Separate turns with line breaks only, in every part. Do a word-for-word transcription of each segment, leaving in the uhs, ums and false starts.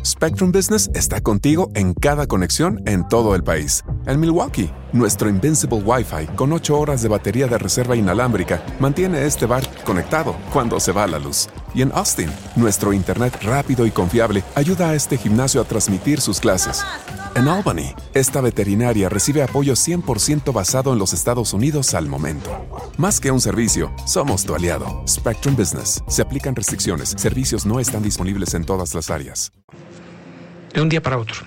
Spectrum Business está contigo en cada conexión en todo el país. En Milwaukee, nuestro Invincible Wi-Fi con ocho horas de batería de reserva inalámbrica mantiene este bar conectado cuando se va la luz. Y en Austin, nuestro internet rápido y confiable ayuda a este gimnasio a transmitir sus clases. En Albany, esta veterinaria recibe apoyo cien por ciento basado en los Estados Unidos al momento. Más que un servicio, somos tu aliado. Spectrum Business. Se aplican restricciones. Servicios no están disponibles en todas las áreas.
De un día para otro.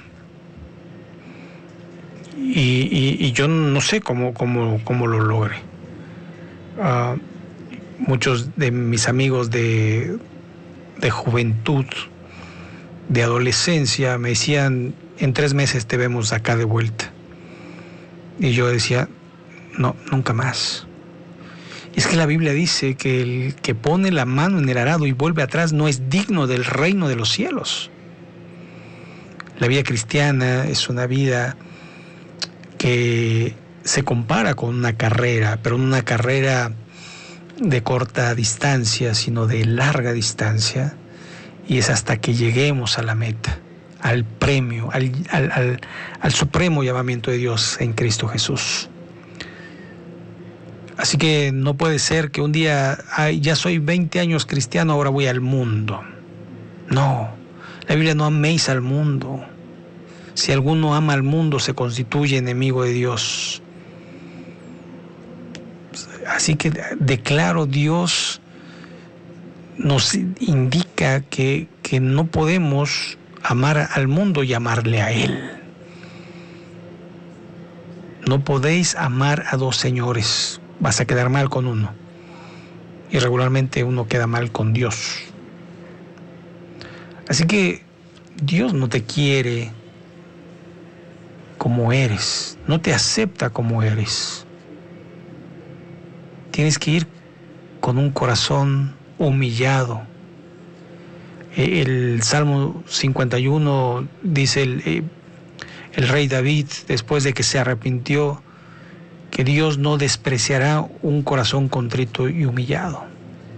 Y, y, y yo no sé cómo, cómo, cómo lo logré. Uh, muchos de mis amigos de, de juventud, de adolescencia, me decían, en tres meses te vemos acá de vuelta. Y yo decía, no, nunca más. Y es que la Biblia dice que el que pone la mano en el arado y vuelve atrás no es digno del reino de los cielos. La vida cristiana es una vida que se compara con una carrera, pero no una carrera de corta distancia, sino de larga distancia, y es hasta que lleguemos a la meta, al premio, al, al, al, al supremo llamamiento de Dios en Cristo Jesús. Así que no puede ser que un día, ay, ya soy veinte años cristiano, ahora voy al mundo. No, la Biblia no améis al mundo. Si alguno ama al mundo, se constituye enemigo de Dios. Así que de claro, Dios nos indica que, que no podemos amar al mundo y amarle a Él. No podéis amar a dos señores. Vas a quedar mal con uno. Y regularmente uno queda mal con Dios. Así que Dios no te quiere como eres, no te acepta como eres. Tienes que ir con un corazón humillado. El Salmo cincuenta y uno dice el, el rey David, después de que se arrepintió, que Dios no despreciará un corazón contrito y humillado.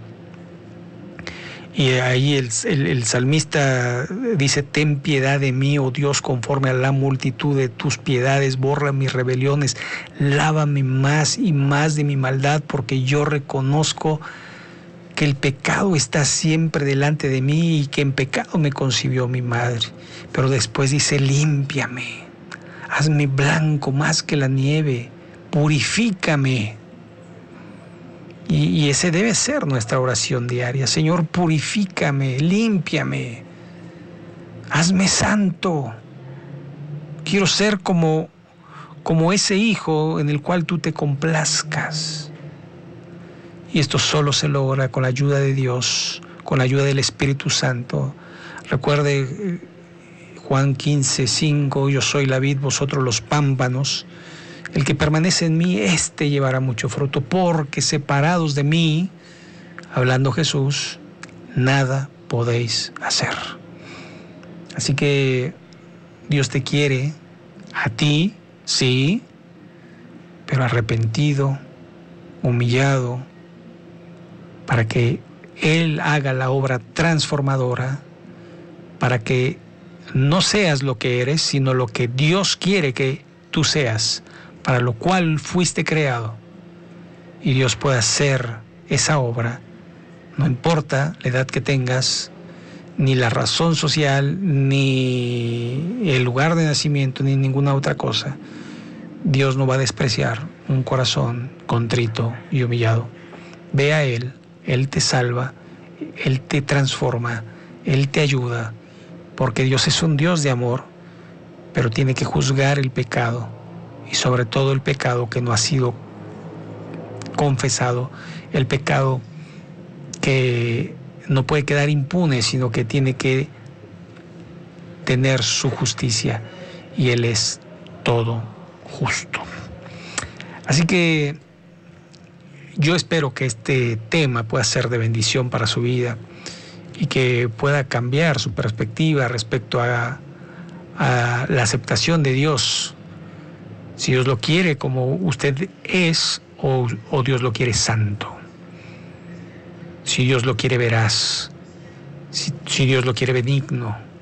Y ahí el, el, el salmista dice, ten piedad de mí, oh Dios, conforme a la multitud de tus piedades, borra mis rebeliones, lávame más y más de mi maldad, porque yo reconozco que el pecado está siempre delante de mí y que en pecado me concibió mi madre. Pero después dice, límpiame, hazme blanco más que la nieve, purifícame. Y, y ese debe ser nuestra oración diaria. Señor, purifícame, límpiame, hazme santo. Quiero ser como, como ese hijo en el cual tú te complazcas. Y esto solo se logra con la ayuda de Dios, con la ayuda del Espíritu Santo. Recuerde Juan quince, cinco, yo soy la vid, vosotros los pámpanos. El que permanece en mí, éste llevará mucho fruto, porque separados de mí, hablando Jesús, nada podéis hacer. Así que Dios te quiere, a ti, sí, pero arrepentido, humillado, para que Él haga la obra transformadora, para que no seas lo que eres, sino lo que Dios quiere que tú seas, para lo cual fuiste creado, y Dios puede hacer esa obra, no importa la edad que tengas, ni la razón social, ni el lugar de nacimiento, ni ninguna otra cosa. Dios no va a despreciar un corazón contrito y humillado. Ve a Él, Él te salva, Él te transforma, Él te ayuda, porque Dios es un Dios de amor, pero tiene que juzgar el pecado, y sobre todo el pecado que no ha sido confesado, el pecado que no puede quedar impune, sino que tiene que tener su justicia, y Él es todo justo. Así que yo espero que este tema pueda ser de bendición para su vida y que pueda cambiar su perspectiva respecto a, a la aceptación de Dios. Si Dios lo quiere como usted es, o, o Dios lo quiere santo. Si Dios lo quiere veraz, si, si Dios lo quiere benigno,